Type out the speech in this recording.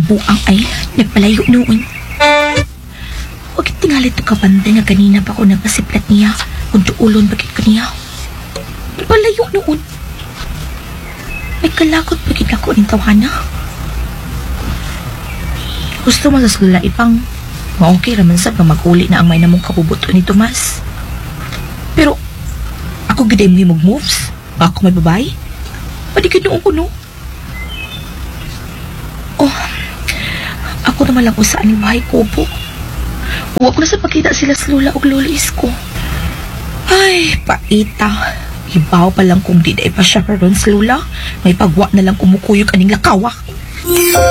buang ay nagpalayo noon. Huwag tingalit ito kabanday nga kanina pa ako nagpasiplat niya kung tuulon bakit kaniya. Nagpalayo noon. May kalakot bakit ako rin tawana. Gusto mo sa sula ipang ma-okay raman sab nga mag-uli na ang may namong kabubuto ni Tomas. Pero ako giday mo mag-moves. Ako may babae. Pwede ka noong kuno. Oh, ako naman lang usaan ng bahay ko po. Huwag ko na sa pagkita sila sa lula o lolois ko. Ay, paita. Ibaw pa lang kung di na pa siya karon sa lula. May pagwa na lang kumukuyog aning lakawa.